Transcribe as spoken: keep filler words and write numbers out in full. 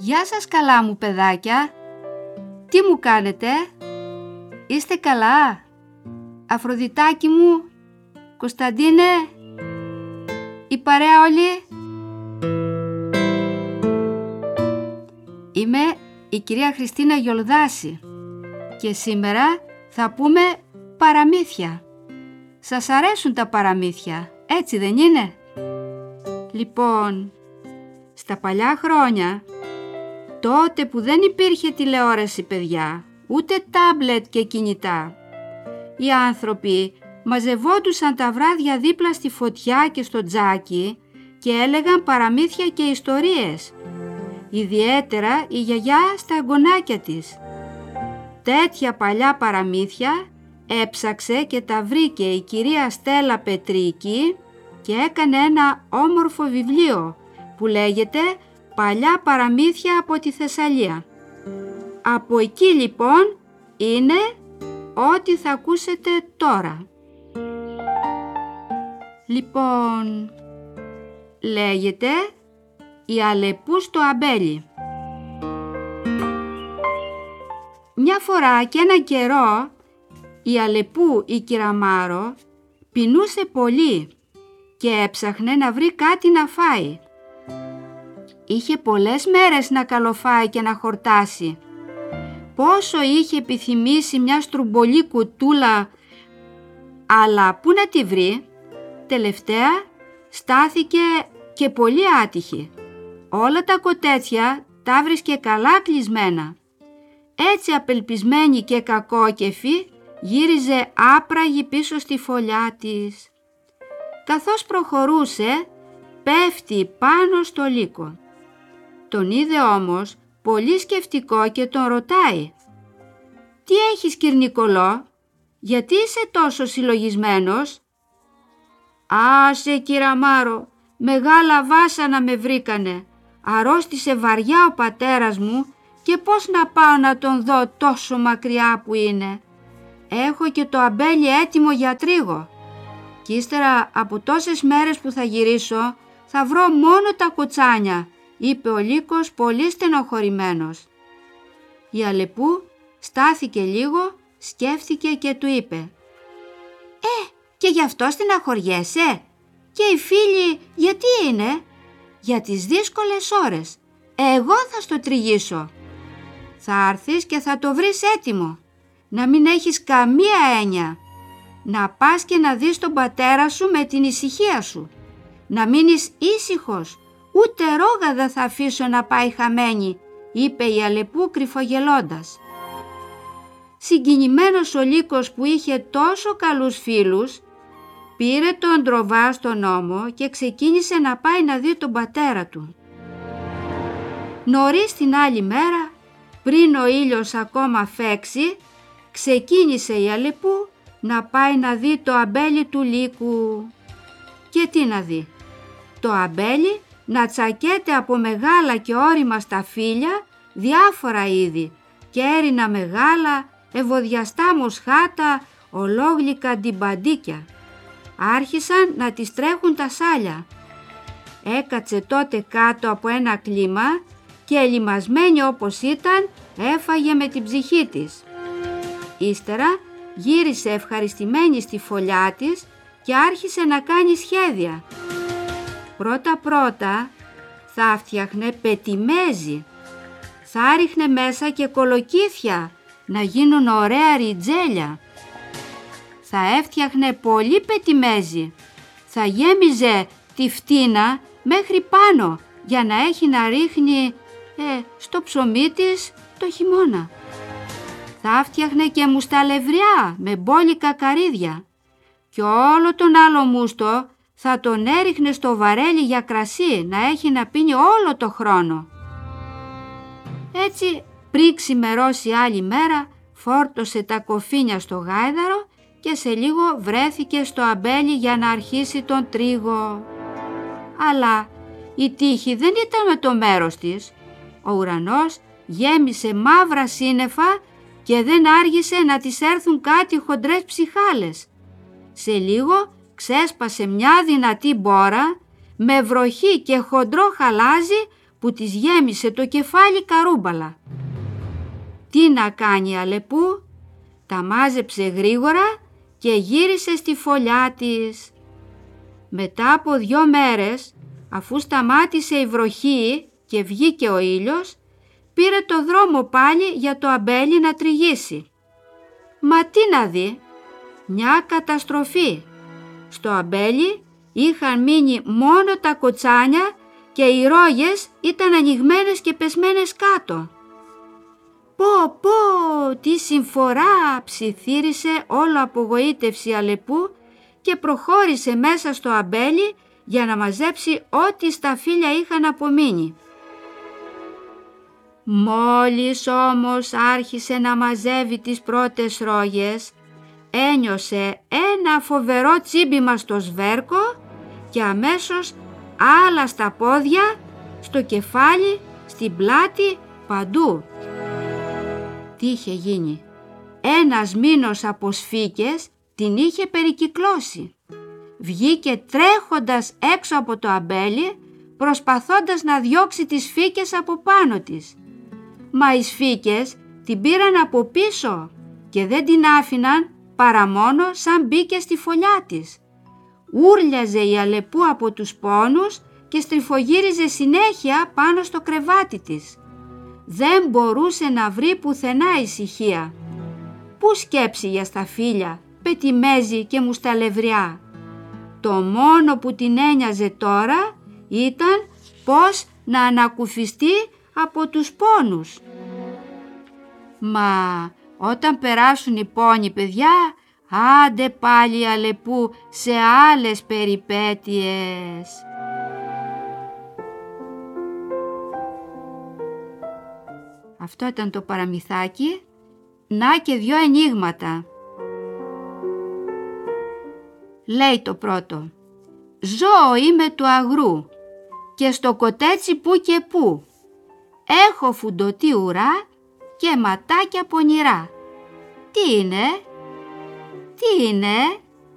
Γεια σας καλά μου παιδάκια. Τι μου κάνετε? Είστε καλά? Αφροδιτάκι μου, Κωνσταντίνε, η παρέα όλοι? Είμαι η κυρία Χριστίνα Γιολδάση και σήμερα θα πούμε παραμύθια. Σας αρέσουν τα παραμύθια, έτσι δεν είναι? Λοιπόν, στα παλιά χρόνια, τότε που δεν υπήρχε τηλεόραση παιδιά, ούτε τάμπλετ και κινητά, οι άνθρωποι μαζευόντουσαν τα βράδια δίπλα στη φωτιά και στο τζάκι και έλεγαν παραμύθια και ιστορίες. Ιδιαίτερα η γιαγιά στα εγγονάκια της. Τέτοια παλιά παραμύθια έψαξε και τα βρήκε η κυρία Στέλλα Πετρίκη και έκανε ένα όμορφο βιβλίο που λέγεται «Παλιά παραμύθια από τη Θεσσαλία». Από εκεί λοιπόν είναι ό,τι θα ακούσετε τώρα. Λοιπόν, λέγεται «Η Αλεπού στο αμπέλι». Μια φορά και ένα καιρό η Αλεπού η Κυραμάρο πεινούσε πολύ και έψαχνε να βρει κάτι να φάει. Είχε πολλές μέρες να καλοφάει και να χορτάσει. Πόσο είχε επιθυμήσει μια στρουμπολή κουτούλα, αλλά πού να τη βρει? Τελευταία στάθηκε και πολύ άτυχη. Όλα τα κοτέτσια τα βρίσκε καλά κλεισμένα. Έτσι απελπισμένη και κακόκεφη γύριζε άπραγη πίσω στη φωλιά της. Καθώς προχωρούσε, πέφτει πάνω στο λύκο. Τον είδε όμως πολύ σκεφτικό και τον ρωτάει «Τι έχεις Κυρνικολό, γιατί είσαι τόσο συλλογισμένος?» «Άσε Κυραμάρο, μεγάλα βάσανα με βρήκανε, αρρώστησε βαριά ο πατέρας μου και πώς να πάω να τον δω τόσο μακριά που είναι. Έχω και το αμπέλι έτοιμο για τρίγο και ύστερα από τόσες μέρες που θα γυρίσω θα βρω μόνο τα κοτσάνια», είπε ο λύκος πολύ στενοχωρημένος. Η Αλεπού στάθηκε λίγο, σκέφτηκε και του είπε «Ε, και γι' αυτό στεναχωριέσαι? Και οι φίλοι γιατί είναι?» «Για τις δύσκολες ώρες. Εγώ θα στο τριγίσω. Θα έρθεις και θα το βρεις έτοιμο. Να μην έχεις καμία έννοια. Να πας και να δεις τον πατέρα σου με την ησυχία σου. Να μείνεις ήσυχος. Ούτε ρόγα δεν θα αφήσω να πάει χαμένη», είπε η Αλεπού κρυφογελώντας. Συγκινημένος ο λύκος που είχε τόσο καλούς φίλους, πήρε τον ντροβά στον ώμο και ξεκίνησε να πάει να δει τον πατέρα του. Νωρίς την άλλη μέρα, πριν ο ήλιος ακόμα φέξει, ξεκίνησε η Αλεπού να πάει να δει το αμπέλι του λύκου. Και τι να δει? Το αμπέλι να τσακέται από μεγάλα και όρημα σταφύλια διάφορα είδη και έρινα μεγάλα, ευωδιαστά μοσχάτα, ολόγλυκα ντιμπαντίκια. Άρχισαν να τις τρέχουν τα σάλια. Έκατσε τότε κάτω από ένα κλίμα και ελιμασμένη όπως ήταν έφαγε με την ψυχή της. Ύστερα γύρισε ευχαριστημένη στη φωλιά της και άρχισε να κάνει σχέδια. Πρώτα-πρώτα θα φτιάχνε πετιμέζι, θα ρίχνε μέσα και κολοκύθια να γίνουν ωραία ριτζέλια. Θα έφτιαχνε πολύ πετιμέζι, θα γέμιζε τη φτίνα μέχρι πάνω για να έχει να ρίχνει ε, στο ψωμί της το χειμώνα. Θα φτιάχνε και μουσταλευριά με μπόλικα καρύδια και όλο τον άλλο μούστο θα τον έριχνε στο βαρέλι για κρασί να έχει να πίνει όλο το χρόνο. Έτσι πριν ξημερώσει άλλη μέρα φόρτωσε τα κοφίνια στο γάιδαρο και σε λίγο βρέθηκε στο αμπέλι για να αρχίσει τον τρίγο. Αλλά η τύχη δεν ήταν με το μέρος της. Ο ουρανός γέμισε μαύρα σύννεφα και δεν άργησε να της έρθουν κάτι χοντρές ψυχάλες. Σε λίγο ξέσπασε μια δυνατή μπόρα με βροχή και χοντρό χαλάζι που της γέμισε το κεφάλι καρούμπαλα. Τι να κάνει η Αλεπού, τα μάζεψε γρήγορα και γύρισε στη φωλιά της. Μετά από δυο μέρες, αφού σταμάτησε η βροχή και βγήκε ο ήλιος, πήρε το δρόμο πάλι για το αμπέλι να τριγύσει. Μα τι να δει, μια καταστροφή. Στο αμπέλι είχαν μείνει μόνο τα κοτσάνια και οι ρόγες ήταν ανοιγμένες και πεσμένες κάτω. «Πω πω, τι συμφορά!» ψιθύρισε όλο απογοήτευση η Αλεπού και προχώρησε μέσα στο αμπέλι για να μαζέψει ό,τι στα φύλλα είχαν απομείνει. Μόλις όμως άρχισε να μαζεύει τις πρώτες ρόγες, ένιωσε ένα φοβερό τσίμπημα στο σβέρκο και αμέσως άλλα στα πόδια, στο κεφάλι, στην πλάτη, παντού. Τι είχε γίνει? Ένας μήνος από σφίκες την είχε περικυκλώσει. Βγήκε τρέχοντας έξω από το αμπέλι, προσπαθώντας να διώξει τις φύκες από πάνω της. Μα οι σφίκες την πήραν από πίσω και δεν την άφηναν παρά μόνο σαν μπήκε στη φωλιά της. Ούρλιαζε η Αλεπού από τους πόνους και στριφογύριζε συνέχεια πάνω στο κρεβάτι της. Δεν μπορούσε να βρει πουθενά ησυχία. Πού σκέψει για σταφύλια, πετιμέζι και μουσταλευριά. Το μόνο που την ένοιαζε τώρα ήταν πώς να ανακουφιστεί από τους πόνους. Μα όταν περάσουν οι πόνοι, παιδιά, άντε πάλι Αλεπού σε άλλες περιπέτειες. Αυτό ήταν το παραμυθάκι. Να και δυο ενίγματα. Λέει το πρώτο: «Ζώο είμαι του αγρού και στο κοτέτσι που και που. Έχω φουντωτή ουρά και ματάκια πονηρά. Τι είναι? Τι είναι?»